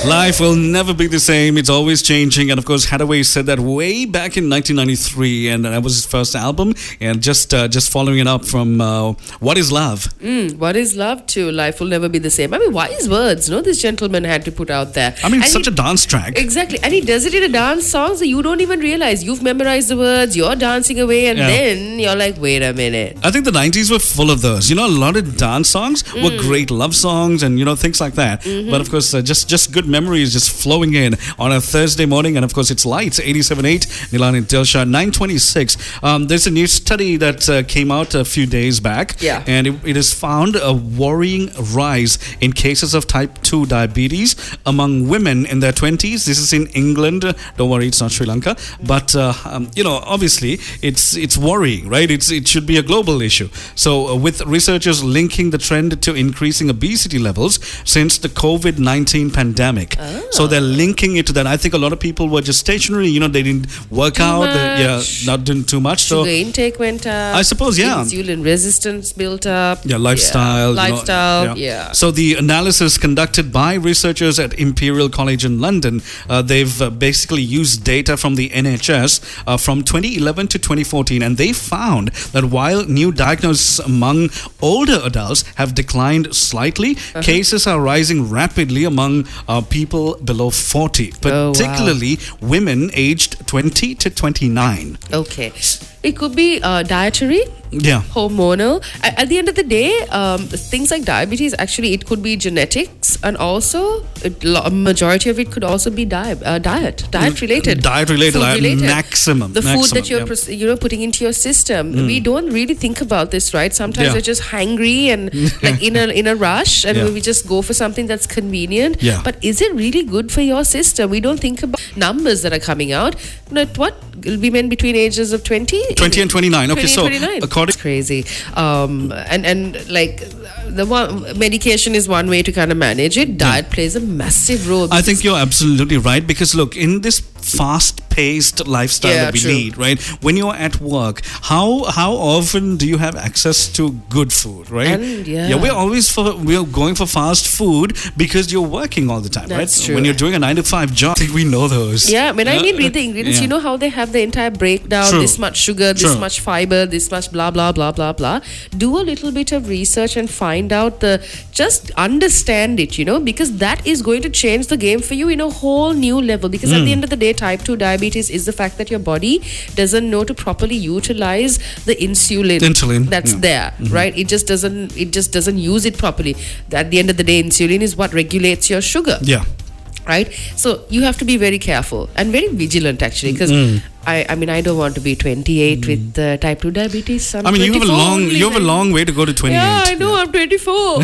Life will never be the same. It's always changing. And of course, Hathaway said that way back in 1993, and that was his first album. And just following it up from What Is Love? What is love to? Life will never be the same. I mean, wise words, no? This gentleman had to put out there. I mean, it's such a dance track. Exactly. And he does it in a dance song, so you don't even realize. You've memorized the words, you're dancing away, and then you're like, wait a minute. I think the 90s were full of those. You know, a lot of dance songs were great love songs and, things like that. But of course, just good memories just flowing in on a Thursday morning. And of course, it's Lights, 87.8, Nilan and Dilsha, 9:26. There's a new study that came out a few days back. Yeah. And it has found a worrying rise in cases of type 2 diabetes among women in their 20s. This is in England. Don't worry, it's not Sri Lanka. But, obviously, it's worrying, right? It should be a global issue. So with researchers linking the trend to increasing obesity levels since the COVID-19 pandemic. So they're linking it to that. I think a lot of people were just stationary, they didn't work out. Not doing too much. Sugar intake went up. I suppose, Insulin resistance built up. Yeah, lifestyle. Lifestyle. So the analysis conducted by researchers at Imperial College in London, they've basically used data from the NHS from 2011 to 2014, and they found that while new diagnoses among older adults have declined slightly, cases are rising rapidly among people below 40, particularly women aged 20 to 29. Okay. It could be dietary, hormonal. At the end of the day, things like diabetes, actually, it could be genetics, and also a majority of it could also be diet related. Diet related, maximum. The food that you're putting into your system. We don't really think about this, right? Sometimes we're just hangry and like in a rush, and we just go for something that's convenient. Yeah. But is it really good for your system? We don't think about numbers that are coming out. Women between ages of 20 and 29. Okay, 29. According, it's crazy. And like medication is one way to kind of manage it. Diet plays a massive role. I think you're absolutely right, because look, in this fast-paced lifestyle that we lead, right? When you're at work, how often do you have access to good food, right? We're going for fast food because you're working all the time, That's right? True. When you're doing a 9-to-5 job, I think we know those. Yeah, when I read the ingredients, you know how they have the entire breakdown, this much sugar, this much fiber, this much blah, blah, blah, blah, blah. Do a little bit of research and find out just understand it, because that is going to change the game for you in a whole new level. Because at the end of the day, type 2 diabetes is the fact that your body doesn't know to properly utilize the insulin that's there, right? It just doesn't use it properly. At the end of the day, insulin is what regulates your sugar. Yeah. Right? So you have to be very careful and very vigilant, actually, because I mean, I don't want to be 28 with type 2 diabetes. I'm 24, you have a long way to go to 28. Yeah, I know. I'm 24.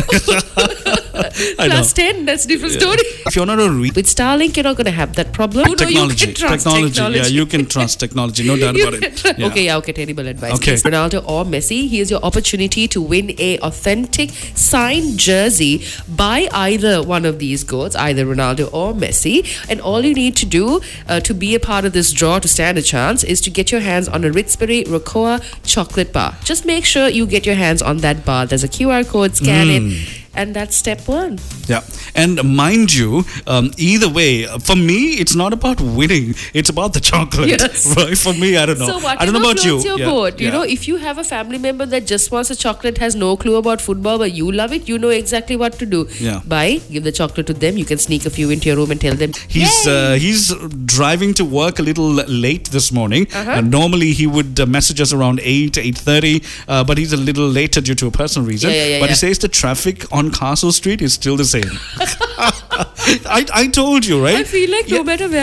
Plus 10, that's a different story. If you're not with Starlink, you're not going to have that problem. Technology. Yeah, you can trust technology. No doubt about it. Yeah. Okay, terrible advice. Okay. Ronaldo or Messi, here's your opportunity to win a authentic signed jersey by either one of these goats, either Ronaldo or Messi. And all you need to do to be a part of this draw, to stand a chance, is to get your hands on a Ritzberry Rocoa chocolate bar. Just make sure you get your hands on that bar. There's a QR code, scan it. And that's step one. Yeah. And mind you, either way, for me, it's not about winning. It's about the chocolate. Yes. Right? For me, I don't know. So I don't know about you. Your boat. If you have a family member that just wants a chocolate, has no clue about football, but you love it, you know exactly what to do. Yeah. Give the chocolate to them. You can sneak a few into your room and tell them. He's driving to work a little late this morning. Normally, he would message us around 8:30, but he's a little later due to a personal reason. But he says the traffic on Castle Street is still the same. I told you, right? I feel like no matter where